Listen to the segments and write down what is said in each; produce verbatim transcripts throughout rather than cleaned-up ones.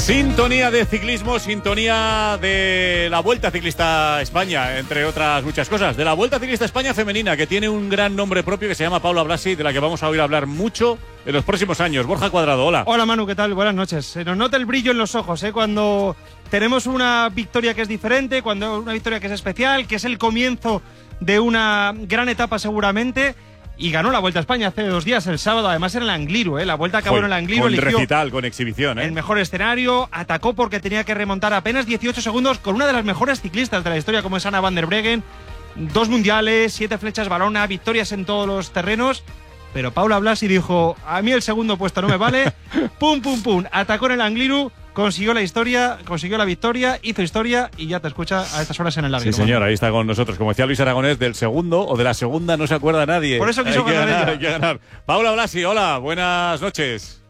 Sintonía de ciclismo, sintonía de la Vuelta Ciclista España, entre otras muchas cosas. De la Vuelta Ciclista España femenina, que tiene un gran nombre propio que se llama Paula Blasi, de la que vamos a oír hablar mucho en los próximos años. Borja Cuadrado, hola. Hola Manu, ¿qué tal? Buenas noches. Se nos nota el brillo en los ojos, ¿eh? Cuando tenemos una victoria que es diferente, cuando una victoria que es especial, que es el comienzo de una gran etapa seguramente. Y ganó la Vuelta a España hace dos días, el sábado, además en el Angliru, ¿eh? La Vuelta acabó en el Angliru. Con recital, con exhibición, ¿eh? El mejor escenario, atacó porque tenía que remontar apenas dieciocho segundos con una de las mejores ciclistas de la historia, como es Anna van der Breggen. Dos mundiales, siete flechas balona, victorias en todos los terrenos. Pero Paula Blasi dijo, a mí el segundo puesto no me vale. Pum, pum, pum. Atacó en el Angliru, consiguió la historia, consiguió la victoria, hizo historia y ya te escucha a estas horas en el Angliru. Sí, señor, ahí está con nosotros. Como decía Luis Aragonés, del segundo o de la segunda no se acuerda nadie. Por eso quiso hay que ganar, ganar, ella. hay que ganar. Paula Blasi, hola, buenas noches.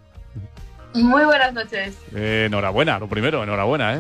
Muy buenas noches. Eh, enhorabuena, lo primero, enhorabuena, ¿eh?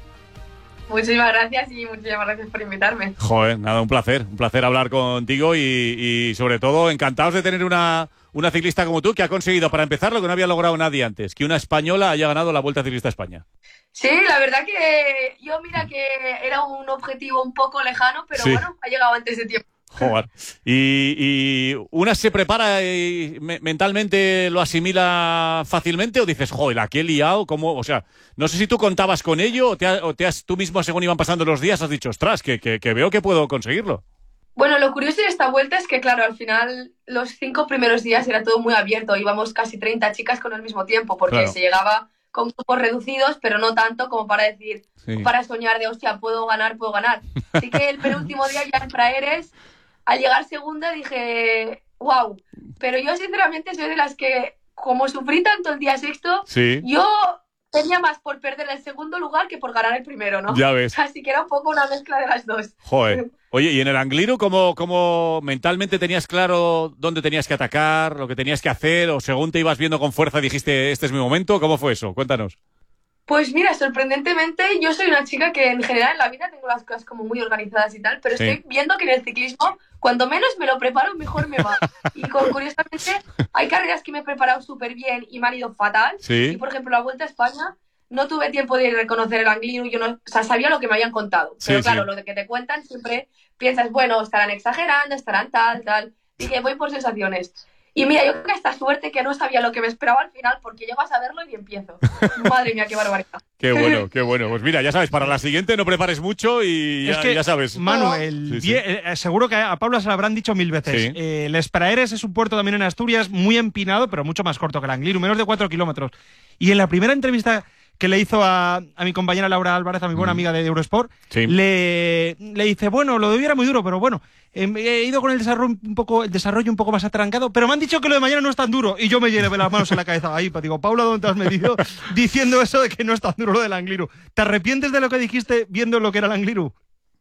Muchísimas gracias y muchísimas gracias por invitarme. Joder, nada, un placer, un placer hablar contigo y, y sobre todo encantados de tener una, una ciclista como tú que ha conseguido, para empezar, lo que no había logrado nadie antes, que una española haya ganado la Vuelta Ciclista España. Sí, la verdad que yo mira que era un objetivo un poco lejano, pero Sí. bueno, ha llegado antes de tiempo. Joder. Y, y una se prepara y me- mentalmente lo asimila fácilmente o dices, joder, la que he liado, ¿cómo? O sea, no sé si tú contabas con ello o te, ha- o te has tú mismo, según iban pasando los días, has dicho, ostras, que, que, que veo que puedo conseguirlo. Bueno, lo curioso de esta vuelta es que, claro, al final los cinco primeros días era todo muy abierto. Íbamos casi treinta chicas con el mismo tiempo, porque Claro. se llegaba con grupos reducidos, pero no tanto como para decir, Sí. para soñar de, hostia, puedo ganar, puedo ganar. Así que el penúltimo día ya en Praeres, al llegar segunda dije, wow. Pero yo sinceramente soy de las que, como sufrí tanto el día sexto, Sí, yo tenía más por perder el segundo lugar que por ganar el primero, ¿no? ya ves. Así que era un poco una mezcla de las dos. Joder. Oye, ¿y en el Angliru cómo, cómo mentalmente tenías claro dónde tenías que atacar, lo que tenías que hacer, o según te ibas viendo con fuerza dijiste, este es mi momento? ¿Cómo fue eso? Cuéntanos. Pues mira, sorprendentemente, yo soy una chica que en general en la vida tengo las cosas como muy organizadas y tal, pero Sí. estoy viendo que en el ciclismo, cuando menos me lo preparo, mejor me va. Y con- curiosamente, hay carreras que me he preparado súper bien y me han ido fatal. Sí. Y por ejemplo, la Vuelta a España, no tuve tiempo de reconocer el Angliru, yo no, o sea, sabía lo que me habían contado. Sí, Pero claro, sí. lo de que te cuentan siempre piensas, bueno, estarán exagerando, estarán tal, tal. Dije, voy por sensaciones. Y mira, yo creo que esta suerte que no sabía lo que me esperaba al final, porque llego a saberlo y empiezo. Madre mía, qué barbaridad. Qué bueno, qué bueno. Pues mira, ya sabes, para la siguiente no prepares mucho y ya, Es que, ya sabes. Manu, No. el Sí, sí. vie- eh, seguro que a Paula se lo habrán dicho mil veces. Sí. Eh, el Espraeres es un puerto también en Asturias, muy empinado, pero mucho más corto que el Angliru, menos de cuatro kilómetros. Y en la primera entrevista que le hizo a, a mi compañera Laura Álvarez, a mi buena Mm. amiga de Eurosport, Sí. le, le dice, bueno, lo de hoy era muy duro, pero bueno, eh, he ido con el desarrollo un poco el desarrollo un poco más atrancado, pero me han dicho que lo de mañana no es tan duro. Y yo me llevé las manos en la cabeza. Ahí, pues digo, Paula, ¿dónde te has metido diciendo eso de que no es tan duro lo del Angliru? ¿Te arrepientes de lo que dijiste viendo lo que era el Angliru?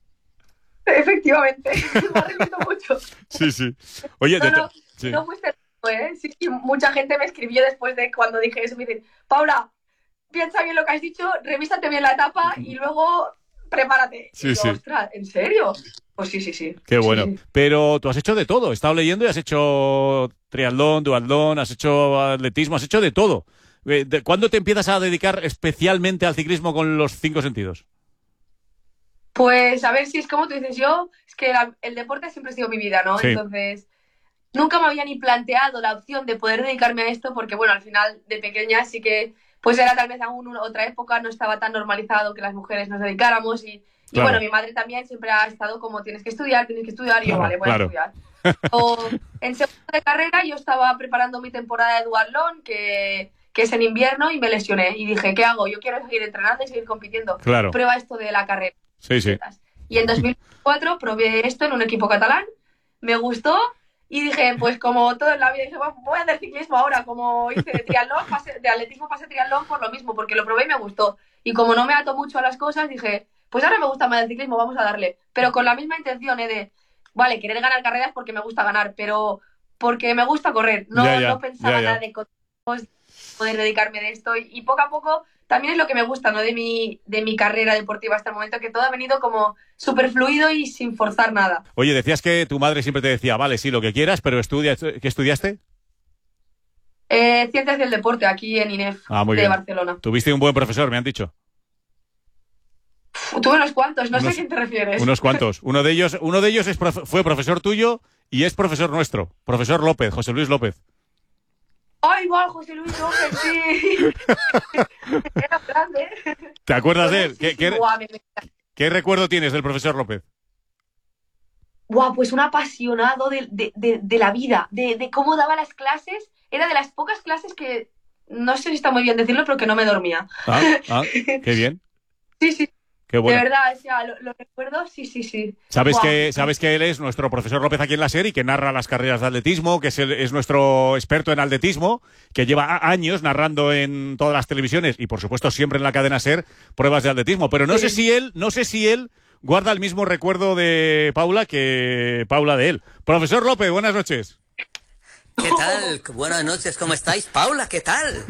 Efectivamente, me arrepiento mucho. Sí, sí. Oye, No, de- no, sí. no fuiste tú, ¿eh? Sí, sí, mucha gente me escribió después de cuando dije eso, me dicen, Paula, piensa bien lo que has dicho, revísate bien la etapa y luego prepárate. Sí, y yo, sí. ostras, ¿en serio? Pues sí, sí, sí. Qué bueno. Sí, sí. Pero tú has hecho de todo. He estado leyendo y has hecho triatlón, duatlón, has hecho atletismo, has hecho de todo. Eh, de- ¿Cuándo te empiezas a dedicar especialmente al ciclismo con los cinco sentidos? Pues a ver si es como tú dices, yo, es que la- el deporte siempre ha sido mi vida, ¿no? Sí. Entonces, nunca me había ni planteado la opción de poder dedicarme a esto porque, bueno, al final de pequeña sí que, pues era tal vez aún una- otra época, no estaba tan normalizado que las mujeres nos dedicáramos y, y Claro. bueno, mi madre también siempre ha estado como tienes que estudiar, tienes que estudiar y yo, Claro, vale, voy claro. a estudiar. O, en segundo de carrera yo estaba preparando mi temporada de duatlón, que, que es en invierno, y me lesioné y dije, ¿qué hago? Yo quiero seguir entrenando y seguir compitiendo. Claro. Prueba esto de la carrera. Sí, sí. Y en dos mil cuatro probé esto en un equipo catalán, me gustó y dije, pues como todo en la vida, dije, bueno, voy a hacer ciclismo ahora, como hice de triatlón, pasé, de atletismo pasé a triatlón por lo mismo, porque lo probé y me gustó. Y como no me ato mucho a las cosas, dije, pues ahora me gusta más el ciclismo, vamos a darle. Pero con la misma intención, ¿eh? De, vale, querer ganar carreras porque me gusta ganar, pero porque me gusta correr. No, Ya, ya, no pensaba ya, ya. nada de poder dedicarme de esto y, y poco a poco también es lo que me gusta, ¿no? de mi, de mi carrera deportiva hasta el momento, que todo ha venido como súper fluido y sin forzar nada. Oye, decías que tu madre siempre te decía, vale, sí, lo que quieras, pero estudia, ¿qué estudiaste? Eh, Ciencias del Deporte, aquí en INEF, Ah, muy de bien. Barcelona. Tuviste un buen profesor, me han dicho. Tuve unos cuantos, no Unos- sé a quién te refieres. Unos cuantos. Uno de ellos, uno de ellos es profe- fue profesor tuyo y es profesor nuestro. Profesor López, José Luis López. ¡Ay, igual, José Luis López, sí! Era grande. ¿Te acuerdas de Pues él? sí, ¿Qué, sí, qué- guau, me- me- qué recuerdo tienes del profesor López? guau, pues un apasionado de, de- de- de la vida, de, de cómo daba las clases. Era de las pocas clases que, no sé si está muy bien decirlo, pero que no me dormía. Ah, ah, qué bien. Sí, sí, Qué de bueno. verdad, o sea, lo, lo recuerdo, sí, sí, sí. Sabes Guau. que, sabes que él es nuestro profesor López aquí en la serie, que narra las carreras de atletismo, que es, el- es nuestro experto en atletismo, que lleva a- años narrando en todas las televisiones y por supuesto siempre en la cadena SER pruebas de atletismo. Pero no sé Sí. si él, no sé si él guarda el mismo recuerdo de Paula que Paula de él. Profesor López, buenas noches. ¿Qué tal? Buenas noches, ¿cómo estáis? Paula, ¿qué tal?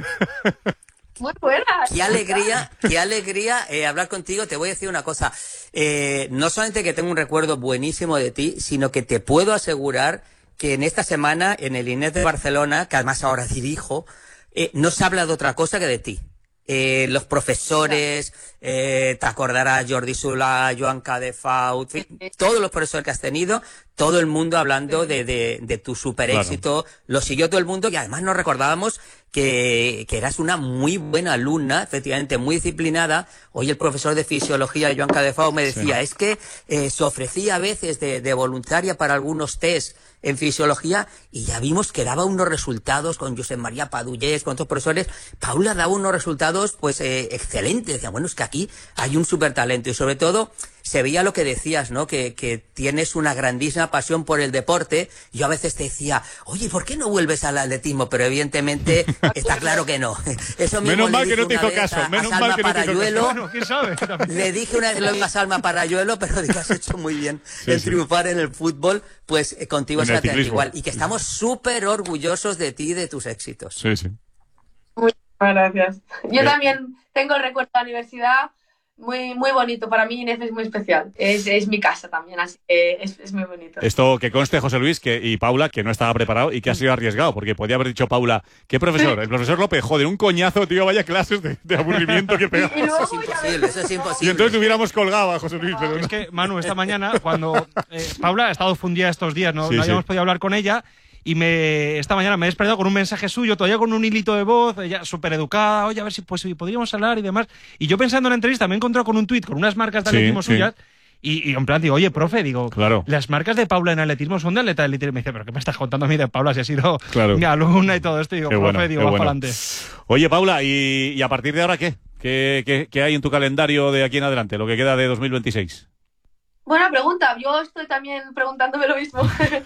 Muy buena. Qué alegría, qué alegría eh, hablar contigo. Te voy a decir una cosa. Eh, no solamente que tengo un recuerdo buenísimo de ti, sino que te puedo asegurar que en esta semana, en el INEF de Barcelona, que además ahora dirijo, eh, no se habla de otra cosa que de ti. Eh, los profesores, eh, te acordarás Jordi Solà, Joan Cadefau, en fin, todos los profesores que has tenido, todo el mundo hablando de, de, de tu super éxito, lo siguió todo el mundo y además nos recordábamos que, que eras una muy buena alumna, efectivamente muy disciplinada. Hoy el profesor de fisiología, Joan Cadefau, me decía, Sí. es que eh, se ofrecía a veces de, de voluntaria para algunos test en fisiología y ya vimos que daba unos resultados con Josep María Padullés, con otros profesores. Paula daba unos resultados pues eh, excelentes. Decía, bueno, es que aquí hay un súper talento y sobre todo se veía lo que decías, ¿no? Que, que tienes una grandísima pasión por el deporte. Yo a veces te decía, oye, ¿por qué no vuelves al atletismo? Pero evidentemente está claro que no. Eso mismo Menos le mal que dije no te una hizo vez caso, a- a menos Salma mal que no te hizo caso. Parayuelo. Bueno, quién sabe. Le dije una vez lo mismo a Salma Parayuelo, pero que has hecho muy bien en sí. triunfar en el fútbol, pues eh, contigo En el exactamente ciclismo. igual. Y que estamos súper orgullosos de ti y de tus éxitos. Sí, sí. Muchas gracias. Yo Eh. también tengo el recuerdo de la universidad muy, muy bonito. Para mí INEF es muy especial. Es, es mi casa también, así que es, es muy bonito. Esto que conste, José Luis que, y Paula, que no estaba preparado y que ha sido arriesgado, porque podía haber dicho Paula, ¿qué profesor? El profesor López, joder, un coñazo, tío, vaya clases de, de aburrimiento que pegaba. Y luego Eso es ya imposible, ves- eso es Y imposible. entonces hubiéramos colgado a José Luis, pero no. Es que, Manu, esta mañana, cuando eh, Paula ha estado fundida estos días, no, Sí, no sí. habíamos podido hablar con ella, y me esta mañana me he despertado con un mensaje suyo, todavía con un hilito de voz, ella súper educada, oye, a ver si pues, si podríamos hablar y demás. Y yo pensando en la entrevista me he encontrado con un tuit con unas marcas de Sí, atletismo sí. suyas, y, y en plan digo, oye, profe, digo, Claro. las marcas de Paula en atletismo son de atleta de élite. Y me dice, ¿pero qué me estás contando a mí de Paula si ha sido Claro. mi alumna y todo esto? Y digo, Qué profe, bueno, digo, qué va bueno. para adelante. Oye, Paula, ¿y, y a partir de ahora qué? ¿Qué, qué? qué hay en tu calendario de aquí en adelante, lo que queda de dos mil veintiséis? Buena pregunta. Yo estoy también preguntándome lo mismo.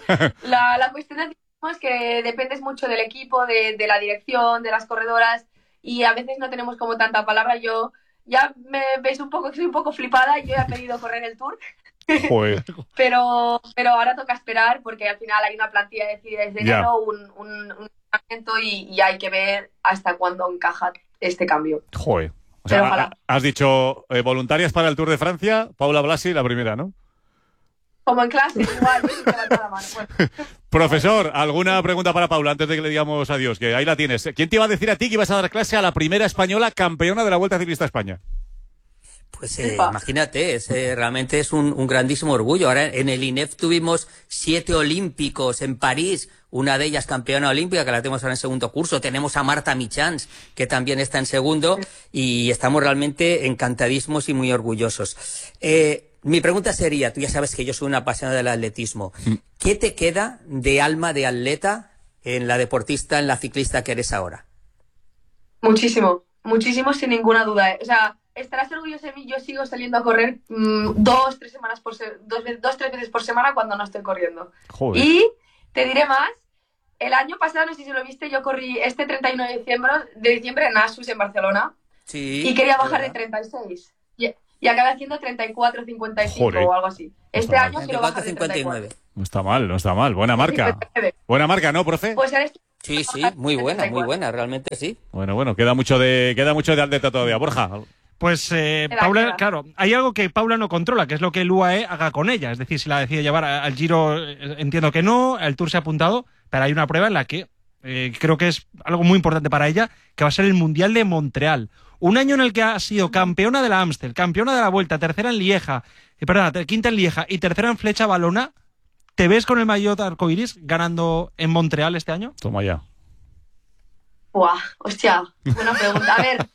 la, la cuestión del ciclismo es que dependes mucho del equipo, de, de la dirección, de las corredoras, y a veces no tenemos como tanta palabra. Yo ya me veis un poco que soy un poco flipada. Yo ya he pedido correr el Tour, Joder. pero, pero ahora toca esperar porque al final hay una plantilla decidida desde Ya. enero, un, un, un entrenamiento y, y hay que ver hasta cuándo encaja este cambio. Joder. O Pero sea, ojalá. ha- has dicho eh, voluntarias para el Tour de Francia, Paula Blasi, la primera, ¿no? Como en clase, igual, yo sí que levanto la mano. Bueno. Profesor, ¿alguna pregunta para Paula antes de que le digamos adiós? Que ahí la tienes. ¿Quién te iba a decir a ti que ibas a dar clase a la primera española campeona de la Vuelta Ciclista a España? Pues eh, Upa. imagínate, es, eh, realmente es un, un grandísimo orgullo. Ahora en el INEF tuvimos siete olímpicos en París, una de ellas campeona olímpica, que la tenemos ahora en segundo curso. Tenemos a Marta Michans, que también está en segundo, y estamos realmente encantadísimos y muy orgullosos. Eh, mi pregunta sería, tú ya sabes que yo soy una apasionada del atletismo. ¿Qué te queda de alma de atleta en la deportista, en la ciclista que eres ahora? Muchísimo, muchísimo sin ninguna duda. ¿eh? O sea, estarás orgulloso de mí. Yo sigo saliendo a correr mmm, dos, tres semanas por se dos, dos, tres veces por semana cuando no estoy corriendo. Joder. Y te diré más. El año pasado, no sé si lo viste, yo corrí este treinta y uno de diciembre, de diciembre en Asus, en Barcelona, Sí. y quería bajar de ¿verdad? treinta y seis. Y, y acabé haciendo treinta y cuatro, cincuenta y cinco Joder. o algo así. Este mal. año quiero bajar de cincuenta y nueve. treinta y cuatro. No está mal, no está mal. Buena marca. cincuenta y nueve. Buena marca, ¿no, profe? Pues eres Sí, sí, muy buena, muy buena, realmente sí. Bueno, bueno, queda mucho de queda mucho de atleta todavía. Borja. Pues eh, Queda, Paula, queda. claro, hay algo que Paula no controla, que es lo que el U A E haga con ella. Es decir, si la decide llevar a- al Giro, eh, entiendo que no, el Tour se ha apuntado, pero hay una prueba en la que eh, creo que es algo muy importante para ella, que va a ser el Mundial de Montreal. Un año en el que ha sido campeona de la Amstel, campeona de la Vuelta, tercera en Lieja, eh, perdón, quinta en Lieja y tercera en Flecha Valona. ¿Te ves con el maillot arcoiris ganando en Montreal este año? Toma ya. Buah, hostia, buena pregunta. A ver,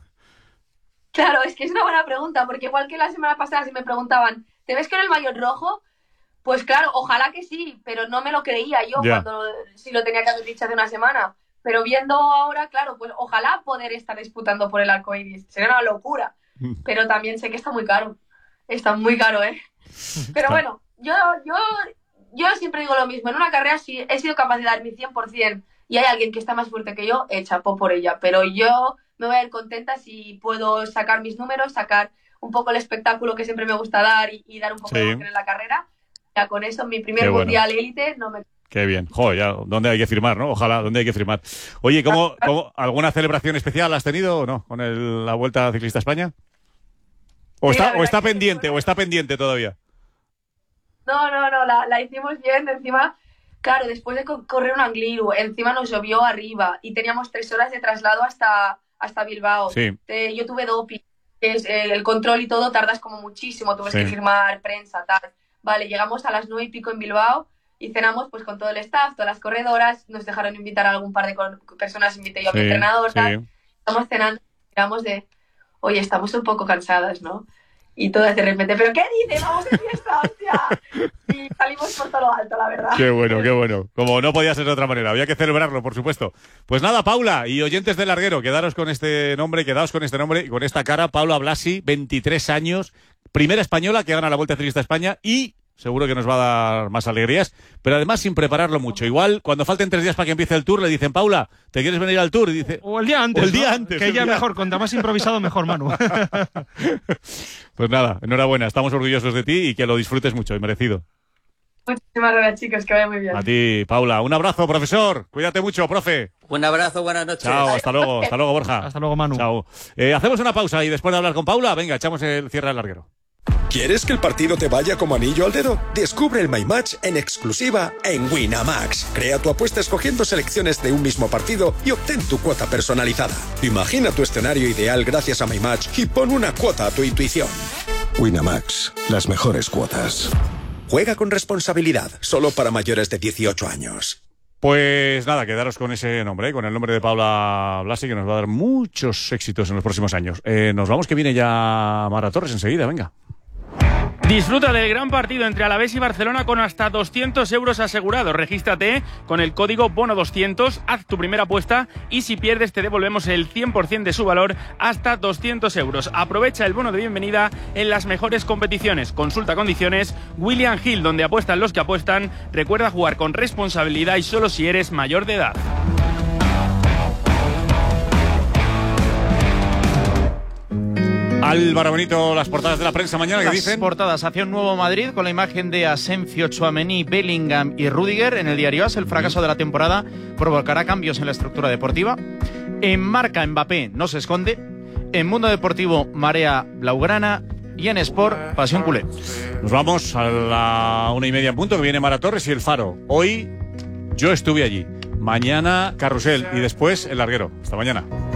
claro, es que es una buena pregunta, porque igual que la semana pasada si me preguntaban, ¿te ves con el maillot rojo? Pues claro, ojalá que sí, pero no me lo creía yo Ya. cuando sí lo tenía que haber dicho hace una semana. Pero viendo ahora, claro, pues ojalá poder estar disputando por el arco iris. Sería una locura. Pero también sé que está muy caro. Está muy caro, ¿eh? Pero bueno, yo, yo, yo siempre digo lo mismo. En una carrera, si he sido capaz de dar mi cien por ciento y hay alguien que está más fuerte que yo, eh, chapó por ella. Pero yo me voy a ir contenta si puedo sacar mis números, sacar un poco el espectáculo que siempre me gusta dar y, y dar un poco Sí. de emoción en la carrera. Ya con eso, mi primer Qué bueno. mundial élite no me... Qué bien. Joder, ya, ¿dónde hay que firmar, no? Ojalá, ¿dónde hay que firmar? Oye, ¿cómo, cómo, ¿alguna celebración especial has tenido o no con el- la Vuelta Ciclista a España? ¿O Sí, la está, o verdad está que sí, pendiente, bueno. o está pendiente todavía? No, no, no, la, la hicimos bien. Encima, claro, después de co- correr un Angliru, encima nos llovió arriba y teníamos tres horas de traslado hasta, hasta Bilbao. Sí. Eh, yo tuve doping, que es eh, el control y todo, tardas como muchísimo, tuve Sí. que firmar prensa, tal. Vale, llegamos a las nueve y pico en Bilbao y cenamos pues con todo el staff, todas las corredoras, nos dejaron invitar a algún par de con- personas, invité yo a mi Sí, entrenador, tal. sí. Estamos cenando, miramos de, oye, estamos un poco cansadas, ¿no? Y todas de repente, ¿pero qué dices? ¡Vamos de fiesta, hostia! Y salimos por todo lo alto, la verdad. Qué bueno, qué bueno. Como no podía ser de otra manera, había que celebrarlo, por supuesto. Pues nada, Paula y oyentes del Larguero, quedaros con este nombre, quedaos con este nombre y con esta cara. Paula Blasi, veintitrés años, primera española que gana la Vuelta Ciclista a España y seguro que nos va a dar más alegrías, pero además sin prepararlo mucho. Igual, cuando falten tres días para que empiece el Tour, le dicen, Paula, ¿te quieres venir al Tour? Y dice, O el día antes. O el día ¿no? antes, Que el ella día- mejor, cuanta más improvisado, mejor, Manu. pues nada, enhorabuena, estamos orgullosos de ti y que lo disfrutes mucho y merecido. Muchísimas gracias, chicos, que vaya muy bien. A ti, Paula. Un abrazo, profesor. Cuídate mucho, profe. Un abrazo, buenas noches. Chao, hasta luego, hasta luego, Borja. Hasta luego, Manu. Chao. Eh, hacemos una pausa y después de hablar con Paula, venga, echamos el cierre al larguero. ¿Quieres que el partido te vaya como anillo al dedo? Descubre el My Match en exclusiva en Winamax. Crea tu apuesta escogiendo selecciones de un mismo partido y obtén tu cuota personalizada. Imagina tu escenario ideal gracias a My Match y pon una cuota a tu intuición. Winamax, las mejores cuotas. Juega con responsabilidad, solo para mayores de dieciocho años. Pues nada, quedaros con ese nombre, ¿eh? Con el nombre de Paula Blasi, que nos va a dar muchos éxitos en los próximos años. Eh, nos vamos, que viene ya Mara Torres enseguida, venga. Disfruta del gran partido entre Alavés y Barcelona con hasta doscientos euros asegurados. Regístrate con el código bono doscientos, haz tu primera apuesta y si pierdes te devolvemos el cien por ciento de su valor hasta doscientos euros. Aprovecha el bono de bienvenida en las mejores competiciones. Consulta condiciones. William Hill, donde apuestan los que apuestan. Recuerda jugar con responsabilidad y solo si eres mayor de edad. Álvaro Benito, las portadas de la prensa mañana, ¿qué Las dicen? portadas hacia un nuevo Madrid con la imagen de Asencio, Tchouaméni, Bellingham y Rüdiger. En el diario AS, el fracaso de la temporada provocará cambios en la estructura deportiva. En Marca, Mbappé no se esconde. En Mundo Deportivo, marea blaugrana. Y en Sport, pasión culé. Nos vamos a la una y media en punto, que viene Mara Torres y el Faro. Hoy yo estuve allí. Mañana Carrusel y después el larguero. Hasta mañana.